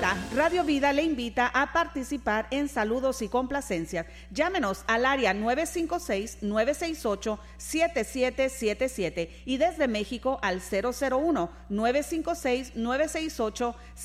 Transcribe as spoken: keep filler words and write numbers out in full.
Hola, Radio Vida le invita a participar en Saludos y Complacencias. Llámenos al área nueve cinco seis, nueve seis ocho, siete siete siete siete y desde México al cero cero uno, nueve cinco seis, nueve seis ocho,